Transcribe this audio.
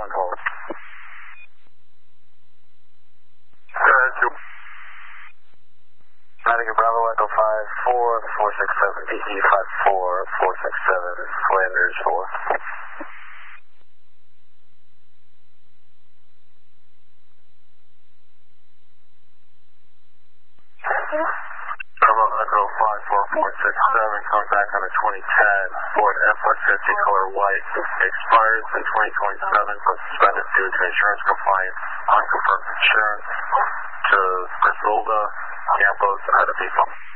on hold. Nottingham Bravo Echo 54467, PE 54467, Flanders 4. Bravo Echo 54467, coming back on a 2010 Ford F-150 color white. Expires in 2027, so suspended due to insurance compliance, unconfirmed insurance to Griselda Campos, Artificial.